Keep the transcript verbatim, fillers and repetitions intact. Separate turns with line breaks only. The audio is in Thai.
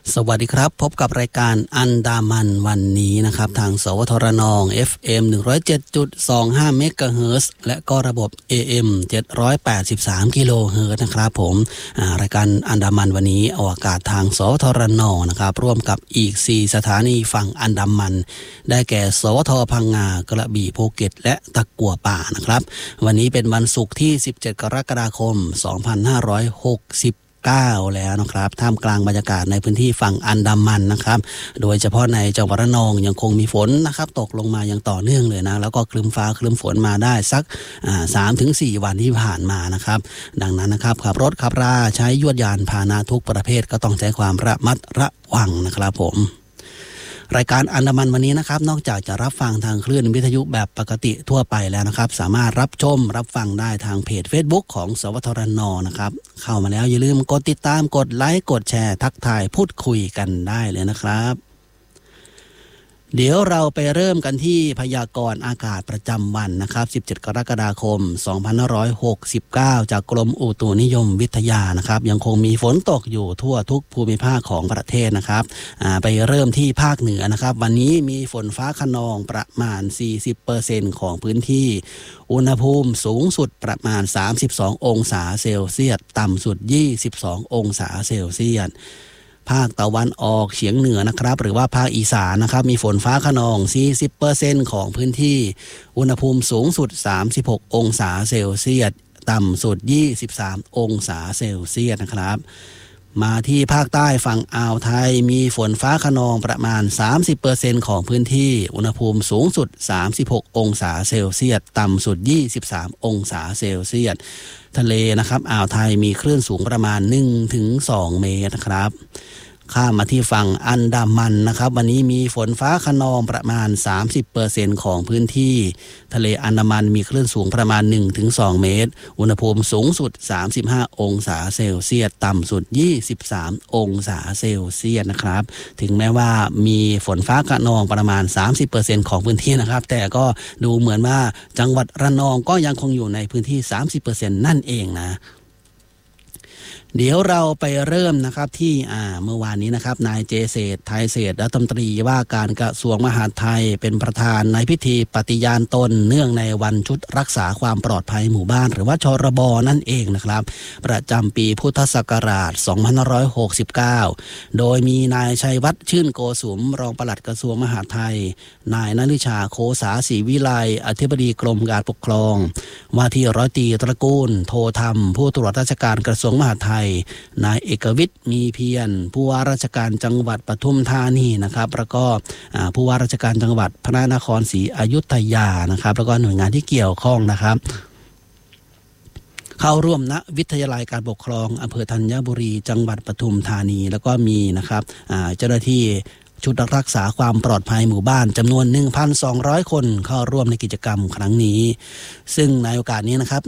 สวัสดีครับพบกับรายการอันดามันวันนี้นะครับทางสวทรนอง เอฟ เอ็ม หนึ่งร้อยเจ็ดจุดสองห้า เมกะเฮิรตซ์และก็ระบบ เอ เอ็ม เจ็ดร้อยแปดสิบสาม กิโลเฮิรตซ์นะครับผมรายการอันดามันวันนี้ออกอากาศทางสวทรนองนะครับร่วมกับอีกสี่สถานีฝั่งอันดามันได้แก่สวทพังงากระบี่ภูเก็ตและตะกั่วป่านะครับวันนี้เป็นวันศุกร์ที่สิบเจ็ดกรกฎาคมสองพันห้าร้อยหกสิบเก้าแล้วนะครับท่ามกลางบรรยากาศในพื้นที่ฝั่งอันดามันนะครับโดยเฉพาะในจังหวัดระนองยังคงมีฝนนะครับตกลงมาอย่างต่อเนื่องเลยนะแล้วก็ครึ้มฟ้าครึ้มฝนมาได้สักสามถึงสี่วันที่ผ่านมานะครับดังนั้นนะครับขับรถขับราใช้ยวดยานพาหนะทุกประเภทก็ต้องใช้ความระมัดระวังนะครับผมรายการอันดามันวันนี้นะครับนอกจากจะรับฟังทางคลื่นวิทยุแบบปกติทั่วไปแล้วนะครับสามารถรับชมรับฟังได้ทางเพจ Facebook ของสวทรนนะครับเข้ามาแล้วอย่าลืมกดติดตามกดไลค์กดแชร์ทักทายพูดคุยกันได้เลยนะครับเดี๋ยวเราไปเริ่มกันที่พยากรณ์อากาศประจำวันนะครับสิบเจ็ดกรกฎาคมสองพันห้าร้อยหกสิบเก้าจากกรมอุตุนิยมวิทยานะครับยังคงมีฝนตกอยู่ทั่วทุกภูมิภาคของประเทศนะครับไปเริ่มที่ภาคเหนือนะครับวันนี้มีฝนฟ้าคะนองประมาณ สี่สิบเปอร์เซ็นต์ ของพื้นที่อุณหภูมิสูงสุดประมาณสามสิบสององศาเซลเซียสต่ำสุดยี่สิบสององศาเซลเซียสภาคตะวันออกเฉียงเหนือนะครับหรือว่าภาคอีสานนะครับมีฝนฟ้าคะนอง สี่สิบเปอร์เซ็นต์ ของพื้นที่อุณหภูมิสูงสุดสามสิบหกองศาเซลเซียสต่ำสุดยี่สิบสามองศาเซลเซียสนะครับมาที่ภาคใต้ฝั่งอ่าวไทยมีฝนฟ้าคะนองประมาณ สามสิบเปอร์เซ็นต์ ของพื้นที่อุณหภูมิสูงสุดสามสิบหกองศาเซลเซียสต่ำสุดยี่สิบสามองศาเซลเซียสทะเลนะครับอ่าวไทยมีคลื่นสูงประมาณ หนึ่งถึงสอง เมตรนะครับข้ามมาที่ฝั่งอันดามันนะครับวันนี้มีฝนฟ้าคะนองประมาณ สามสิบเปอร์เซ็นต์ ของพื้นที่ทะเลอันดามันมีคลื่นสูงประมาณ หนึ่งถึงสอง เมตรอุณหภูมิสูงสุดสามสิบห้าองศาเซลเซียสต่ำสุดยี่สิบสามองศาเซลเซียสนะครับถึงแม้ว่ามีฝนฟ้าคะนองประมาณ สามสิบเปอร์เซ็นต์ ของพื้นที่นะครับแต่ก็ดูเหมือนว่าจังหวัดระนองก็ยังคงอยู่ในพื้นที่ สามสิบเปอร์เซ็นต์ นั่นเองนะเดี๋ยวเราไปเริ่มนะครับที่อ่าเมื่อวานนี้นะครับนายเจเศรษฐ์ไทยเศรษฐ์รัฐมนตรีว่าการกระทรวงมหาดไทยเป็นประธานในพิธีปฏิญาณตนเนื่องในวันชุดรักษาความปลอดภัยหมู่บ้านหรือว่าชรบนั่นเองนะครับประจำปีพุทธศักราชสองพันห้าร้อยหกสิบเก้าโดยมีนายชัยวัฒน์ชื่นโกสุมรองปลัดกระทรวงมหาดไทยนายณฤชาโคสาศรีวิไลอธิบดีกรมการปกครองว่าที่ร้อยตรีตระกูลโทธรรมผู้ตรวจราชการกระทรวงมหาดไทยนายเอกวิทย์มีเพียรผู้ว่าราชการจังหวัดปทุมธานีนะครับแล้วก็ผู้ว่าราชการจังหวัดพระนครศรีอยุธยานะครับแล้วก็หน่วยงานที่เกี่ยวข้องนะครับเข้าร่วมณวิทยาลัยการปกครองอำเภอธัญบุรีจังหวัดปทุมธานีแล้วก็มีนะครับเจ้าหน้าที่ชุดรักษาความปลอดภัยหมู่บ้านจำนวน หนึ่งพันสองร้อย คนเข้าร่วมในกิจกรรมครั้งนี้ซึ่งในโอกาสนี้นะครับ